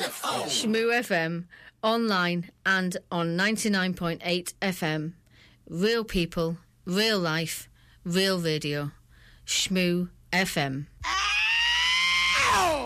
Shmoo FM, online and on 99.8 FM. Real people, real life, real radio. Shmoo FM. Ow!